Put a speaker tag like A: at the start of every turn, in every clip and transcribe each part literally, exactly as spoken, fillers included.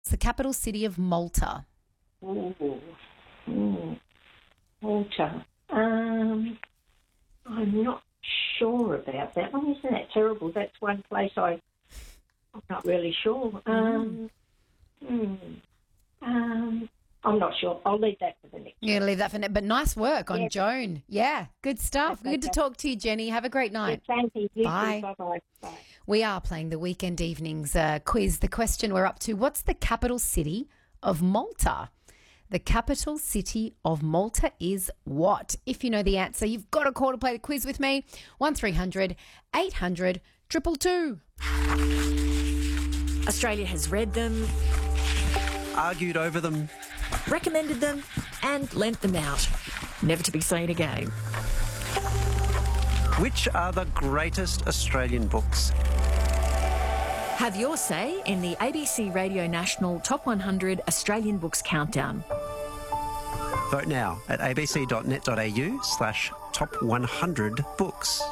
A: It's the capital city of Malta.
B: Ooh. Ooh. Malta. Um, I'm not sure about that one. Isn't that terrible? That's one place I, I'm not really sure. Um, mm. um, I'm not sure. I'll leave that for the next.
A: You're going to leave that for next. But nice work on
B: Yeah.
A: Joan. Yeah, good stuff.
B: That's
A: Good to
B: okay.
A: talk to you, Jenny. Have a great night.
B: Yeah, thank you. You
A: Bye.
B: too. Bye-bye. Bye.
A: We are playing the Weekend Evenings uh, quiz. The question we're up to, what's the capital city of Malta? The capital city of Malta is what? If you know the answer, you've got a call to play the quiz with me. one three hundred eight hundred two two two.
C: Australia has read them,
D: Argued over them.
C: recommended them, and lent them out. Never to be seen again.
D: Which are the greatest Australian books?
C: Have your say in the A B C Radio National Top one hundred Australian Books Countdown.
D: Vote now at abc.net.au slash top 100 books.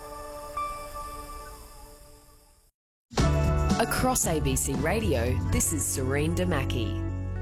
E: Across A B C Radio, this is Serene Damaki.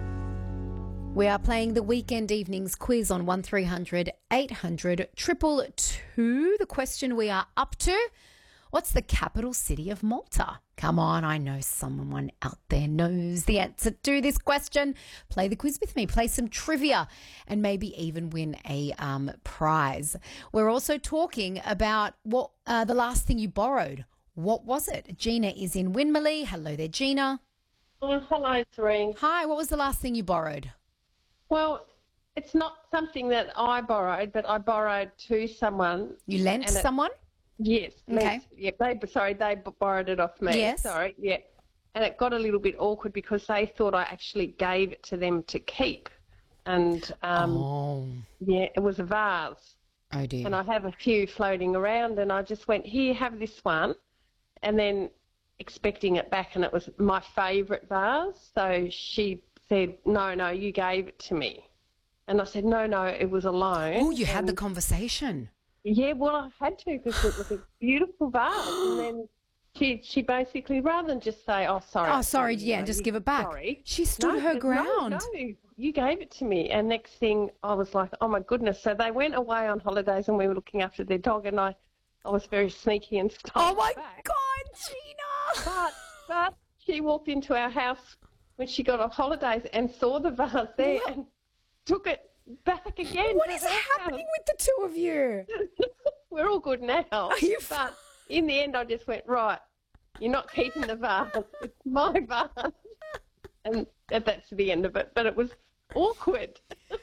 A: We are playing the Weekend Evenings quiz on one three hundred eight hundred two two two. The question we are up to, what's the capital city of Malta? Come on, I know someone out there knows the answer to this question. Play the quiz with me, play some trivia, and maybe even win a um, prize. We're also talking about what uh, the last thing you borrowed. What was it? Gina is in Winmalee. Hello there, Gina.
F: Oh, hello, Serene.
A: Hi, what was the last thing you borrowed?
F: Well, it's not something that I borrowed, but I borrowed to someone.
A: You lent
F: And it-
A: someone?
F: Yes.
A: Okay.
F: lent- Yeah, they, sorry, they b- borrowed it off me.
A: Yes.
F: Sorry, yeah. And it got a little bit awkward because they thought I actually gave it to them to keep. And, um,
A: Oh,
F: yeah, it was a vase.
A: oh dear.
F: And I have a few floating around, and I just went, here, have this one. And then expecting it back, and it was my favourite vase. So she said, no, no, you gave it to me. And I said, no, no, it was a loan.
A: Oh, you had the
F: And-
A: conversation.
F: Yeah, well, I had to because it was a beautiful vase. And then she she basically, rather than just say, oh, sorry.
A: Oh, sorry,
F: you
A: yeah,
F: know,
A: just
F: you-
A: give it back.
F: Sorry.
A: She stood her
F: No,
A: ground.
F: No, no, you gave it to me. And next thing I was like, oh, my goodness. So they went away on holidays and we were looking after their dog, and I, I was very sneaky and stole
A: Oh,
F: it
A: my
F: back.
A: God, Gina.
F: But, but she walked into our house when she got off holidays and saw the vase there
A: What?
F: and took it back again.
A: What
F: to
A: is
F: her
A: happening
F: house.
A: with the two of you?
F: We're all good now.
A: Are you f-
F: But in the end, I just went, right, you're not keeping the vase. It's my vase. And that- that's the end of it. But it was awkward.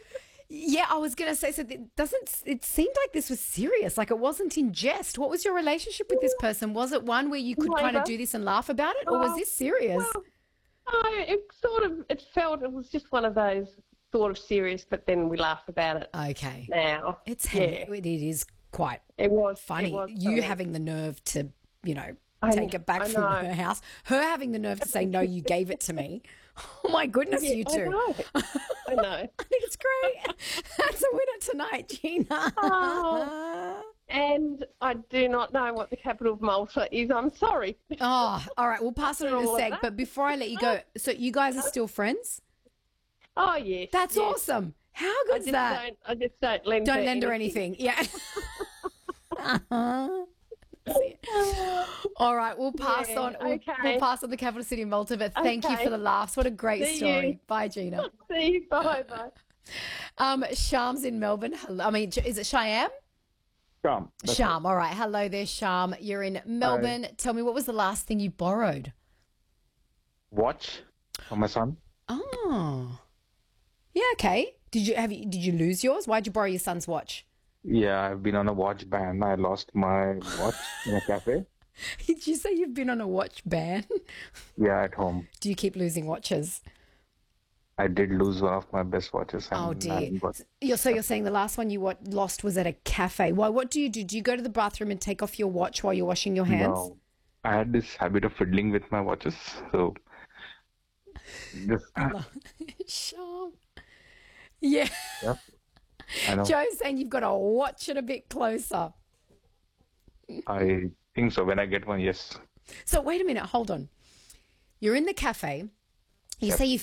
A: Yeah, I was going to say, so it doesn't, it seemed like this was serious, like it wasn't in jest. What was your relationship with this person? Was it one where you could kind of
F: Neither.
A: do this and laugh about it, or was this serious?
F: Well, oh, it sort of, it felt, it was just one of those sort of serious, but then we laugh about it
A: Okay.
F: now.
A: It's,
F: yeah,
A: it is quite
F: it was
A: funny.
F: It was
A: You
F: funny.
A: having the nerve to, you know,
F: I
A: take
F: know-
A: it back
F: I
A: from
F: know.
A: her house. Her having the nerve to say, no, you gave it to me. Oh, my goodness,
F: Yeah,
A: you
F: I
A: two.
F: know. I know.
A: I think it's great. That's a winner tonight, Gina.
F: Oh. And I do not know what the capital of Malta is. I'm sorry.
A: Oh, all right. We'll pass it on in
F: All
A: a
F: of
A: sec.
F: that.
A: But before I let you go, so you guys are still friends?
F: Oh, yes.
A: That's
F: yes.
A: awesome. How
F: I
A: good's
F: just
A: that?
F: don't. I just don't lend.
A: Don't
F: her
A: lend her anything. Yeah. Uh-huh. All right, we'll pass
F: Yeah,
A: on. We'll,
F: okay.
A: we'll pass on the capital city of Malta. But thank you
F: Okay.
A: for the laughs. What a great
F: See
A: story.
F: you.
A: Bye, Gina.
F: See you. Bye bye.
A: Um, Sham's in Melbourne. Hello. I mean, is it Cheyenne?
G: Sham. That's
A: Sham. All right. Hello there, Sham. You're in Melbourne. Tell me, what was the last thing you borrowed?
G: Watch for my son.
A: Oh. Yeah. Okay. Did you have you? Did you lose yours? Why'd you borrow your son's watch?
G: Yeah, I've been on a watch ban. I lost my watch in a cafe.
A: Did you say you've been on a watch ban?
G: Yeah, at home.
A: Do you keep losing watches?
G: I did lose one of my best watches. And
A: Oh
G: I
A: dear.
G: haven't got-
A: You're, so you're saying the last one you wa- lost was at a cafe. Why? What do you do? Do you go to the bathroom and take off your watch while you're washing your hands?
G: No, I had this habit of fiddling with my watches. So, just,
A: Sham. Yeah.
G: yep. I know.
A: Joe's saying you've got to watch it a bit closer.
G: I think so. When I get one, yes.
A: So wait a minute, hold on. You're in the cafe. You
G: Yep.
A: say you